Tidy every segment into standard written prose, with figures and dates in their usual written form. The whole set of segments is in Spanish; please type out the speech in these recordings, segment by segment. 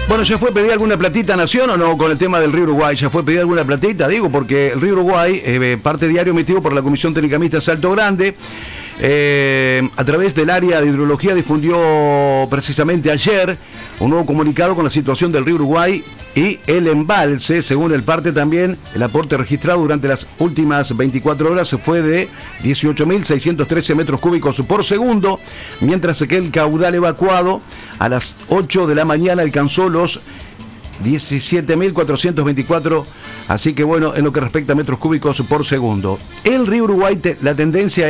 Bueno, ¿ya fue pedir alguna platita a Nación o no con el tema del Río Uruguay? ¿Ya fue pedir alguna platita? Digo, porque el Río Uruguay, parte diario emitido por la Comisión Técnica Mixta Salto Grande, a través del área de hidrología difundió precisamente ayer un nuevo comunicado con la situación del Río Uruguay y el embalse. Según el parte también, el aporte registrado durante las últimas 24 horas se fue de 18.613 metros cúbicos por segundo, mientras que el caudal evacuado a las 8 de la mañana alcanzó los 17.424, así que bueno, en lo que respecta a metros cúbicos por segundo. El Río Uruguay, la tendencia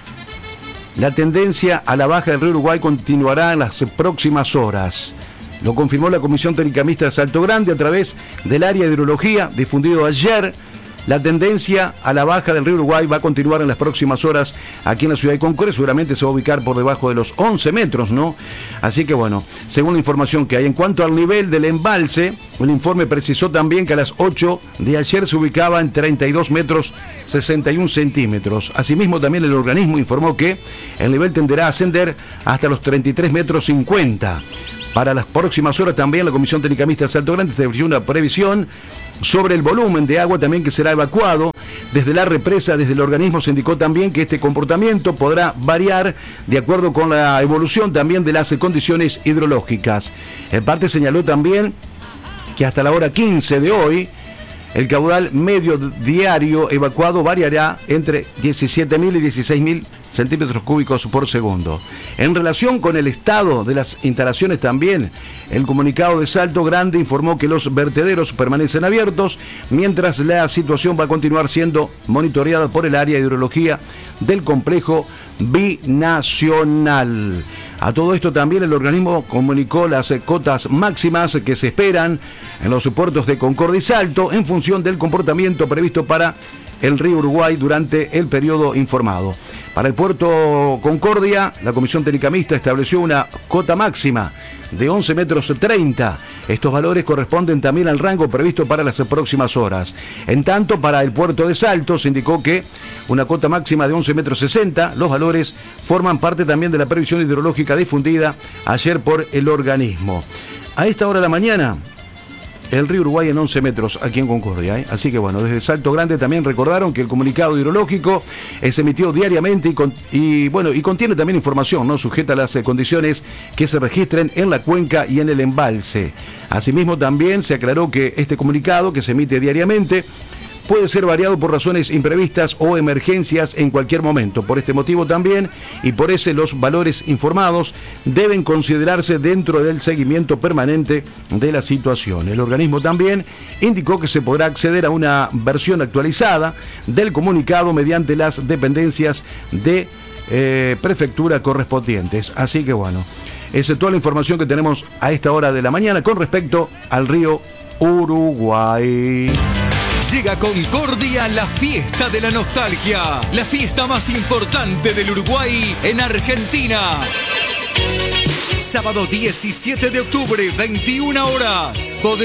a la baja del Río Uruguay continuará en las próximas horas. Lo confirmó la Comisión Técnica Mixta de Salto Grande a través del área de hidrología difundido ayer. La tendencia a la baja del Río Uruguay va a continuar en las próximas horas aquí en la ciudad de Concordia. Seguramente se va a ubicar por debajo de los 11 metros, ¿no? Así que bueno, según la información que hay. En cuanto al nivel del embalse, el informe precisó también que a las 8 de ayer se ubicaba en 32 metros 61 centímetros. Asimismo, también el organismo informó que el nivel tenderá a ascender hasta los 33 metros 50. Para las próximas horas también la Comisión Técnica Mixta de Salto Grande estableció una previsión sobre el volumen de agua también que será evacuado desde la represa. Desde el organismo se indicó también que este comportamiento podrá variar de acuerdo con la evolución también de las condiciones hidrológicas. El parte señaló también que hasta la hora 15 de hoy el caudal medio diario evacuado variará entre 17.000 y 16.000 centímetros cúbicos por segundo. En relación con el estado de las instalaciones también, el comunicado de Salto Grande informó que los vertederos permanecen abiertos, mientras la situación va a continuar siendo monitoreada por el área de hidrología del complejo binacional. A todo esto también el organismo comunicó las cotas máximas que se esperan en los puertos de Concordia y Salto en función del comportamiento previsto para el Río Uruguay durante el periodo informado. Para el puerto Concordia, la Comisión Técnica Mixta estableció una cota máxima de 11 metros 30. Estos valores corresponden también al rango previsto para las próximas horas. En tanto, para el puerto de Salto se indicó que una cota máxima de 11 metros 60. Los valores forman parte también de la previsión hidrológica difundida ayer por el organismo. A esta hora de la mañana, el Río Uruguay en 11 metros aquí en Concordia, Así que bueno, desde Salto Grande también recordaron que el comunicado hidrológico se emitió diariamente y contiene también información, ¿no? Sujeta a las condiciones que se registren en la cuenca y en el embalse. Asimismo también se aclaró que este comunicado, que se emite diariamente, puede ser variado por razones imprevistas o emergencias en cualquier momento. Por este motivo también, y por ese los valores informados deben considerarse dentro del seguimiento permanente de la situación. El organismo también indicó que se podrá acceder a una versión actualizada del comunicado mediante las dependencias de prefectura correspondientes. Así que bueno, esa es toda la información que tenemos a esta hora de la mañana con respecto al Río Uruguay. Llega a Concordia la fiesta de la nostalgia, la fiesta más importante del Uruguay en Argentina. Sábado 17 de octubre, 21 horas.